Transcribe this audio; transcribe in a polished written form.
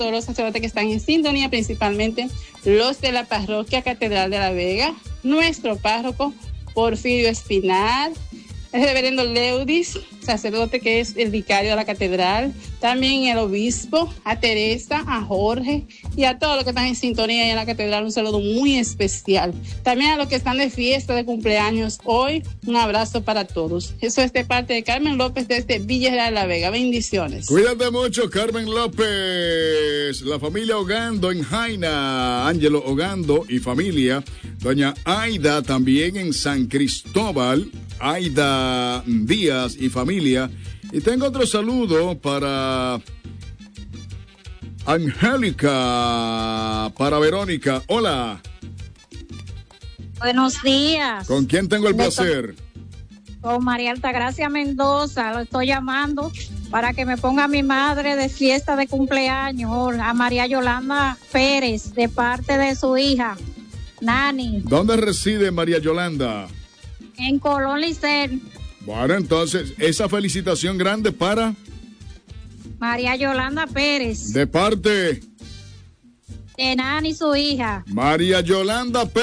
todos los sacerdotes que están en sintonía, principalmente los de la parroquia Catedral de La Vega, nuestro párroco Porfirio Espinal, el reverendo Leudis, sacerdote que es el vicario de la catedral, también el obispo, a Teresa, a Jorge y a todos los que están en sintonía en la catedral, un saludo muy especial. También a los que están de fiesta de cumpleaños hoy, un abrazo para todos. Eso es de parte de Carmen López desde Villa Real La Vega. Bendiciones. Cuídate mucho, Carmen López. La familia Ogando en Jaina, Ángelo Ogando y familia. Doña Aida también en San Cristóbal. Aida Díaz y familia. Y tengo otro saludo para Angélica, para Verónica. Hola. Buenos días. ¿Con quién tengo el placer? Con María Altagracia Mendoza. Lo estoy llamando para que me ponga a mi madre de fiesta de cumpleaños, a María Yolanda Pérez, de parte de su hija, Nani. ¿Dónde reside María Yolanda? En Colón Licey. Bueno, entonces, esa felicitación grande para María Yolanda Pérez. de parte De Nani, su hija. María Yolanda Pérez.